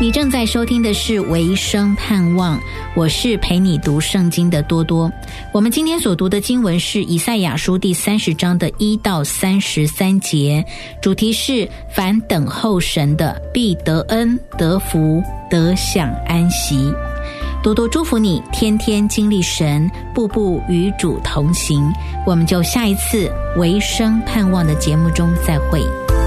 你正在收听的是维生盼望，我是陪你读圣经的多多。我们今天所读的经文是以赛亚书第30章的1到33节，主题是凡等候神的必得恩得福得享安息。多多祝福你天天经历神，步步与主同行。我们就下一次维生盼望的节目中再会。